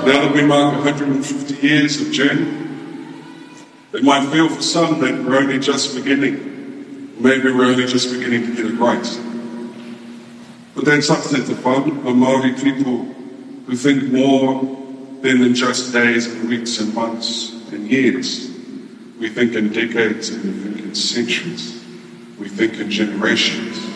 now that we mark 150 years of journey, it might feel for some that we're only just beginning. Maybe we're only just beginning to get it right. But that's up to the fun of Māori people who think more than just days and weeks and months and years. We think in decades and we think in centuries. We think in generations.